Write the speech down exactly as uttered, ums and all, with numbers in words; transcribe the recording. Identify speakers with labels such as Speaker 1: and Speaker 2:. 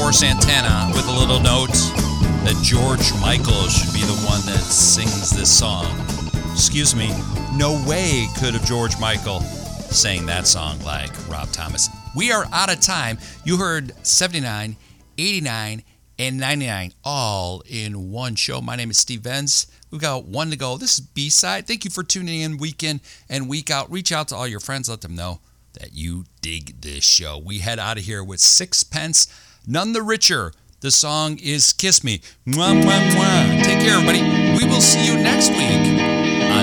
Speaker 1: Tore Santana with a little note that George Michael should be the one that sings this song. Excuse me, no way could have George Michael sang that song like Rob Thomas. We are out of time. You heard seventy-nine, eighty-nine, and ninety-nine all in one show. My name is Steve Venz. We've got one to go. This is B-Side. Thank you for tuning in week in and week out. Reach out to all your friends. Let them know that you dig this show. We head out of here with Sixpence, None the Richer. The song is Kiss Me. Mwah, mwah, mwah. Take care, everybody. We will see you next week.